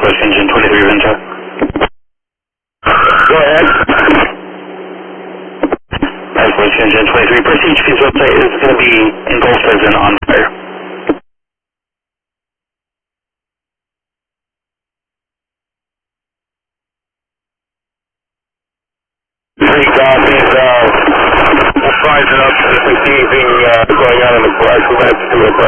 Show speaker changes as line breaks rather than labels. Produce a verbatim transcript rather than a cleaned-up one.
Southwest Engine twenty-three Venture.
Go ahead.
Southwest Engine twenty-three, Press H P's website is going to be engulfed as in on fire.
Three copies. Uh, we'll size it up. If we see anything uh, going on in the garage, we'll have to do a